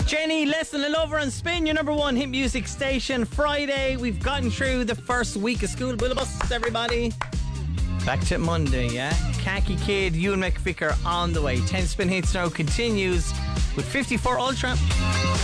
Jenny, Less Than a Lover on Spin, your number one hit music station. Friday, we've gotten through the first week of school. Bullabus, everybody. Back to Monday, yeah? Khaki Kid, Ewan McVicker on the way. 10 Spin Hits now continues with 54 Ultra.